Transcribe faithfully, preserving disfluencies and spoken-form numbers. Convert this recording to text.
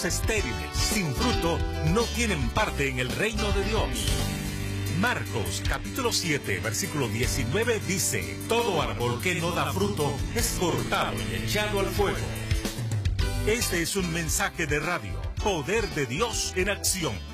los estériles, sin fruto, no tienen parte en el reino de Dios. Marcos capítulo siete, versículo diecinueve dice: todo árbol que no da fruto es cortado y echado al fuego. Este es un mensaje de radio, Poder de Dios en acción.